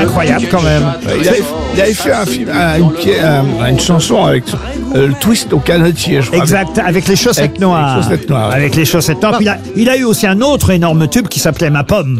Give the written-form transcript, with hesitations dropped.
incroyable quand même. Il avait fait un film, une chanson avec le twist au canetier, je crois. Exact, avec les chaussettes noires. Avec les chaussettes noires. Avec les chaussettes noires. Puis il a eu aussi un autre énorme tube qui s'appelait Ma Pomme.